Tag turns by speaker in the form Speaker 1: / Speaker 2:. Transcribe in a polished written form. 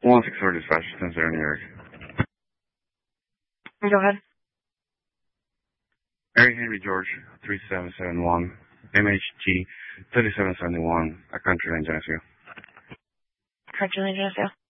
Speaker 1: 164 dispatch, 10-0 New York.
Speaker 2: Go ahead.
Speaker 1: Mary Henry George, 3771, MHG 3771, a Country Lane, Geneseo.
Speaker 2: Country Lane, Geneseo.